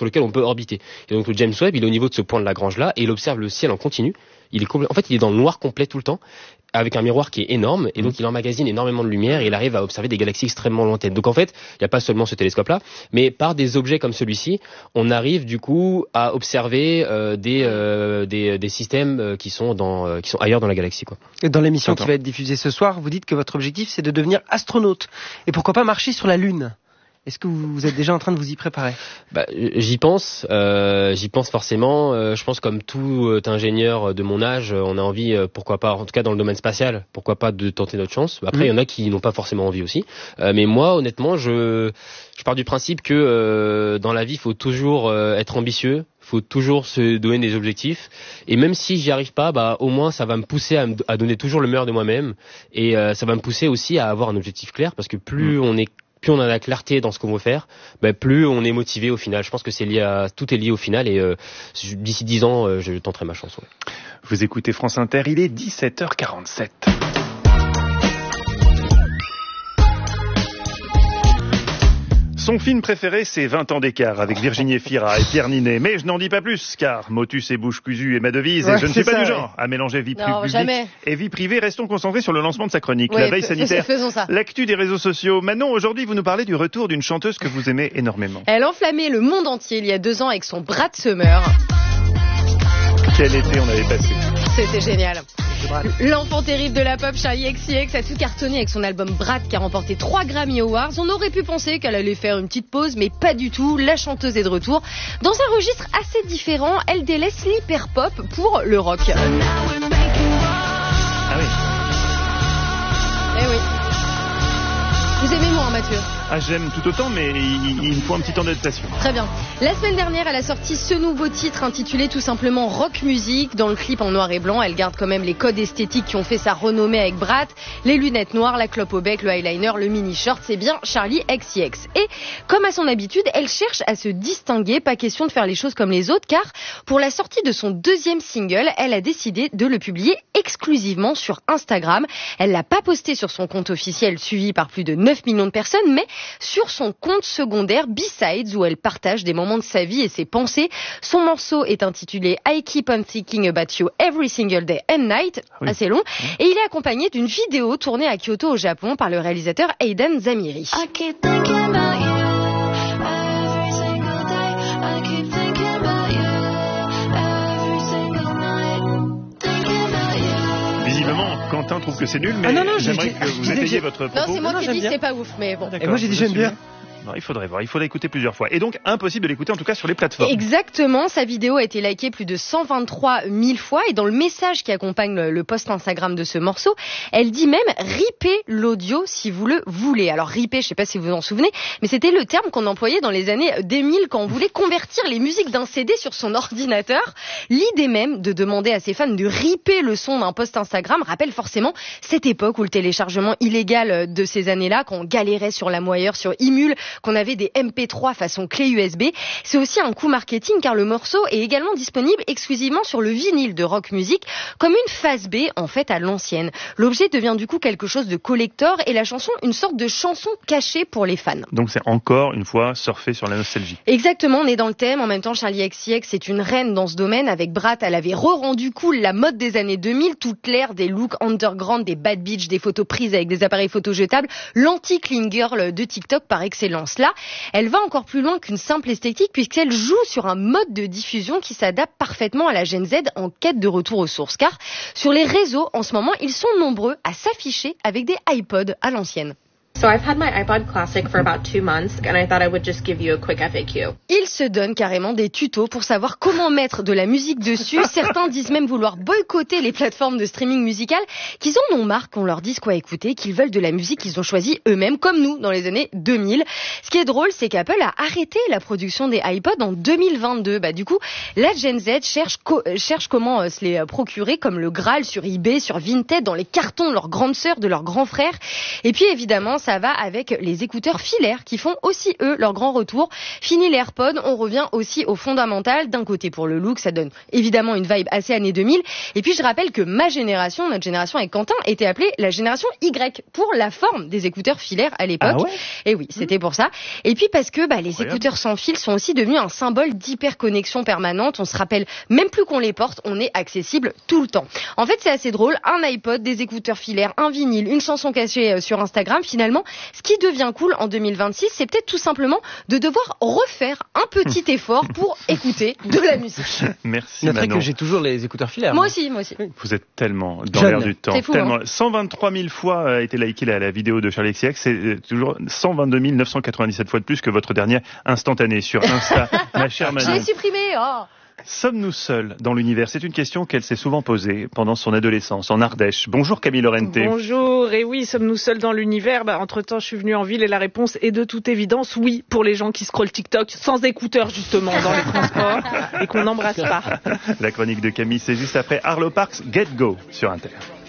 sur lequel on peut orbiter. Et donc le James Webb, il est au niveau de ce point de Lagrange-là, et il observe le ciel en continu. En fait, il est dans le noir complet tout le temps, avec un miroir qui est énorme, et donc il emmagasine énormément de lumière, et il arrive à observer des galaxies extrêmement lointaines. Donc en fait, il n'y a pas seulement ce télescope-là, mais par des objets comme celui-ci, on arrive du coup à observer des systèmes qui sont ailleurs dans la galaxie, quoi. Et dans l'émission qui va être diffusée ce soir, vous dites que votre objectif, c'est de devenir astronaute. Et pourquoi pas marcher sur la Lune ? Est-ce que vous êtes déjà en train de vous y préparer ? J'y pense forcément. Je pense comme tout ingénieur de mon âge, on a envie, pourquoi pas, en tout cas dans le domaine spatial, pourquoi pas de tenter notre chance. Après, il y en a qui n'ont pas forcément envie aussi. Mais moi, honnêtement, je pars du principe que dans la vie, il faut toujours être ambitieux. Faut toujours se donner des objectifs, et même si j'y arrive pas, au moins ça va me pousser à donner toujours le meilleur de moi-même, et ça va me pousser aussi à avoir un objectif clair, parce que plus on a la clarté dans ce qu'on veut faire, plus on est motivé au final. Je pense que tout est lié au final, et d'ici 10 ans, je tenterai ma chance. Ouais. Vous écoutez France Inter, il est 17h47. Son film préféré, c'est 20 ans d'écart, avec Virginie Efira et Pierre Ninet. Mais je n'en dis pas plus, car motus et bouche cousue est ma devise, et je ne suis pas du genre à mélanger vie publique et vie privée. Restons concentrés sur le lancement de sa chronique, la veille sanitaire, l'actu des réseaux sociaux. Manon, aujourd'hui, vous nous parlez du retour d'une chanteuse que vous aimez énormément. Elle enflammait le monde entier il y a 2 ans avec son Brad Summer. Quel été on avait passé. C'était génial. L'enfant terrible de la pop, Charli XCX, a tout cartonné avec son album Brat qui a remporté 3 Grammy Awards. On aurait pu penser qu'elle allait faire une petite pause, mais pas du tout. La chanteuse est de retour. Dans un registre assez différent, elle délaisse l'hyper-pop pour le rock. Ah oui. Eh oui. Vous aimez moins, Mathieu ? Ah, j'aime tout autant, mais il me faut un petit temps d'adaptation. Très bien. La semaine dernière, elle a sorti ce nouveau titre intitulé tout simplement Rock Music. Dans le clip en noir et blanc, elle garde quand même les codes esthétiques qui ont fait sa renommée avec Brat. Les lunettes noires, la clope au bec, le eyeliner, le mini-short, c'est bien Charli XCX. Et comme à son habitude, elle cherche à se distinguer. Pas question de faire les choses comme les autres, car pour la sortie de son 2e single, elle a décidé de le publier exclusivement sur Instagram. Elle l'a pas posté sur son compte officiel suivi par plus de 9 millions de personnes, mais sur son compte secondaire B-Sides, où elle partage des moments de sa vie et ses pensées. Son morceau est intitulé I Keep on Thinking About You Every Single Day and Night, assez long, et il est accompagné d'une vidéo tournée à Kyoto au Japon par le réalisateur Aidan Zamiri. I keep thinking about you every single day. I keep thinking about you every single night. Thinking about you. Visiblement, Quentin trouve que c'est nul, mais j'aimerais que vous étayiez votre propos. Non, c'est moi qui dis c'est pas ouf, mais bon. Et moi j'ai dit j'aime bien. Non, il faudrait voir, il faudrait écouter plusieurs fois. Et donc, impossible de l'écouter en tout cas sur les plateformes. Exactement, sa vidéo a été likée plus de 123 000 fois et dans le message qui accompagne le post Instagram de ce morceau, elle dit même « ripper l'audio si vous le voulez ». Alors ripper, je sais pas si vous vous en souvenez, mais c'était le terme qu'on employait dans les années 2000 quand on voulait convertir les musiques d'un CD sur son ordinateur. L'idée même de demander à ses fans de ripper le son d'un post Instagram rappelle forcément cette époque où le téléchargement illégal de ces années-là, quand on galérait sur LimeWire, sur Emule, qu'on avait des MP3 façon clé USB. C'est aussi un coup marketing car le morceau est également disponible exclusivement sur le vinyle de Rock Music comme une phase B en fait à l'ancienne. L'objet devient du coup quelque chose de collector et la chanson une sorte de chanson cachée pour les fans. Donc c'est encore une fois surfer sur la nostalgie. Exactement, on est dans le thème. En même temps, Charli XCX est une reine dans ce domaine. Avec Brat, elle avait re-rendu cool la mode des années 2000, toute l'ère des looks underground, des bad bitch, des photos prises avec des appareils photo jetables, l'anti-clean girl de TikTok par excellence. Là, elle va encore plus loin qu'une simple esthétique puisqu'elle joue sur un mode de diffusion qui s'adapte parfaitement à la Gen Z en quête de retour aux sources. Car sur les réseaux, en ce moment, ils sont nombreux à s'afficher avec des iPods à l'ancienne. So I've had my iPod Classic for about 2 months and I thought I would just give you a quick FAQ. Il se donne carrément des tutos pour savoir comment mettre de la musique dessus. Certains disent même vouloir boycotter les plateformes de streaming musical, qu'ils en ont marre qu'on leur dise quoi écouter, qu'ils veulent de la musique qu'ils ont choisie eux-mêmes, comme nous dans les années 2000. Ce qui est drôle, c'est qu'Apple a arrêté la production des iPods en 2022. Du coup, la Gen Z cherche comment se les procurer comme le Graal sur eBay, sur Vinted, dans les cartons de leurs grandes sœurs, de leurs grands frères. Et puis évidemment, ça va avec les écouteurs filaires qui font aussi, eux, leur grand retour. Fini les AirPods, on revient aussi au fondamental. D'un côté, pour le look, ça donne évidemment une vibe assez années 2000. Et puis, je rappelle que notre génération avec Quentin, était appelée la génération Y pour la forme des écouteurs filaires à l'époque. Ah ouais. Et oui, c'était pour ça. Et puis, parce que les écouteurs sans fil sont aussi devenus un symbole d'hyperconnexion permanente. On se rappelle même plus qu'on les porte, on est accessible tout le temps. En fait, c'est assez drôle. Un iPod, des écouteurs filaires, un vinyle, une chanson cachée sur Instagram. Finalement, ce qui devient cool en 2026, c'est peut-être tout simplement de devoir refaire un petit effort pour écouter de la musique. Merci Notez Manon. que j'ai toujours les écouteurs filaires. Moi aussi. Vous êtes tellement dans l'air du temps. C'est fou, tellement... 123 000 fois a été liké la vidéo de Charli XCX. C'est toujours 122 997 fois de plus que votre dernier instantané sur Insta. Ma chère Manon. Je l'ai supprimé. Oh. Sommes-nous seuls dans l'univers? C'est une question qu'elle s'est souvent posée pendant son adolescence en Ardèche. Bonjour Camille Lorente. Bonjour, et oui, sommes-nous seuls dans l'univers? Entre-temps, je suis venue en ville et la réponse est de toute évidence oui, pour les gens qui scrollent TikTok sans écouteurs justement dans les transports et qu'on n'embrasse pas. La chronique de Camille, c'est juste après Arlo Parks, Get Go sur Inter.